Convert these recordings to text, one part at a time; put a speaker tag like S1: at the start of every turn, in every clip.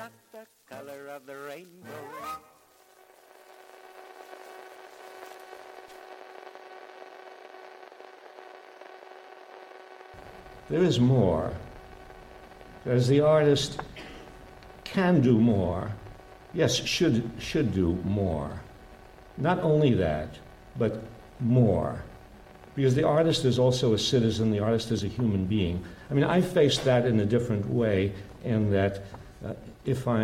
S1: not the color of the rainbow.
S2: There is more. As the artist can do more, yes, should do more. Not only that, but more. Because the artist is also a citizen, the artist is a human being. I mean, I face that in a different way, in that if I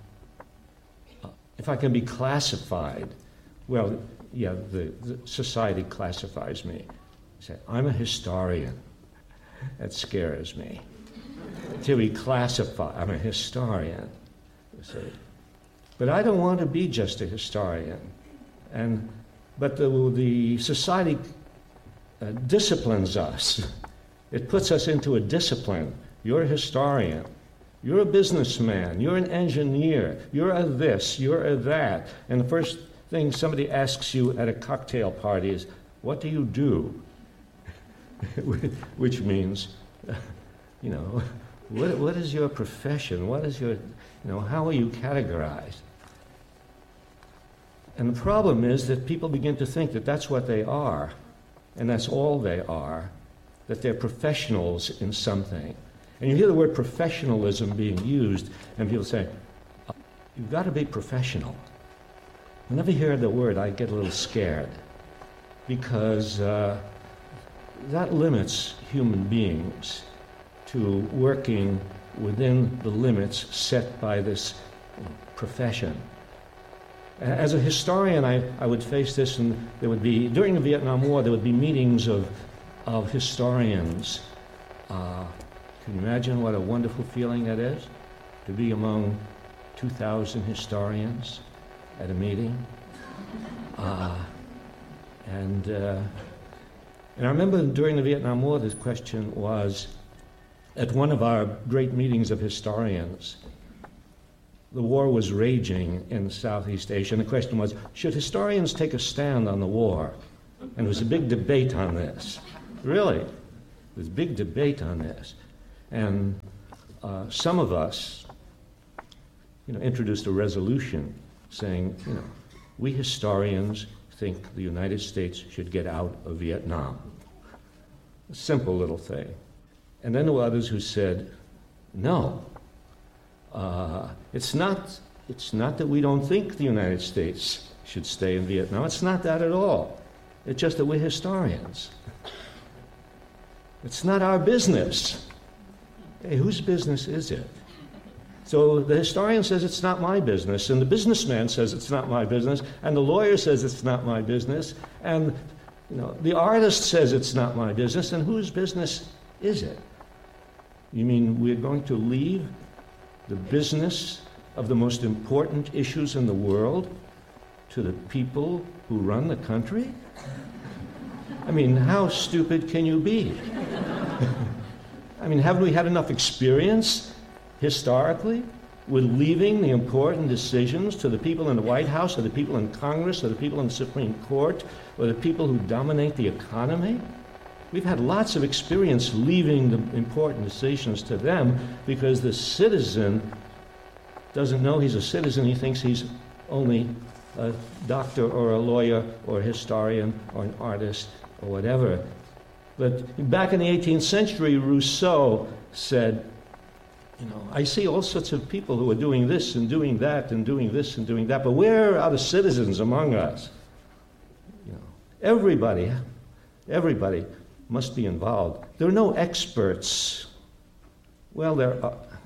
S2: can be classified, well, yeah, the society classifies me. Say, I'm a historian. That scares me. To be classified, I'm a historian. You see. But I don't want to be just a historian. But the society disciplines us. It puts us into a discipline. You're a historian. You're a businessman. You're an engineer. You're a this. You're a that. And the first thing somebody asks you at a cocktail party is, what do you do? Which means, what is your profession? What is your, how are you categorized? And the problem is that people begin to think that that's what they are, and that's all they are, that they're professionals in something. And you hear the word professionalism being used, and people say, you've got to be professional. Whenever I hear the word, I get a little scared, because that limits human beings to working within the limits set by this profession. As a historian, I would face this, and there would be, during the Vietnam War, there would be meetings of historians. Can you imagine what a wonderful feeling that is? To be among 2,000 historians at a meeting. And I remember during the Vietnam War, this question was, at one of our great meetings of historians, the war was raging in Southeast Asia, and the question was, should historians take a stand on the war? And there was a big debate on this. Really, there was a big debate on this. And some of us, introduced a resolution saying, we historians think the United States should get out of Vietnam. A simple little thing. And then there were others who said, no, it's not that we don't think the United States should stay in Vietnam. It's not that at all. It's just that we're historians. It's not our business. Hey, whose business is it? So the historian says it's not my business, and the businessman says it's not my business, and the lawyer says it's not my business, and the artist says it's not my business, and whose business is it? You mean we're going to leave the business of the most important issues in the world to the people who run the country? I mean, how stupid can you be? I mean, haven't we had enough experience historically with leaving the important decisions to the people in the White House, or the people in Congress, or the people in the Supreme Court, or the people who dominate the economy? We've had lots of experience leaving the important decisions to them, because the citizen doesn't know he's a citizen. He thinks he's only a doctor or a lawyer or a historian or an artist or whatever. But back in the 18th century, Rousseau said, I see all sorts of people who are doing this and doing that and doing this and doing that, but where are the citizens among us? Everybody must be involved. There are no experts. Well, there are.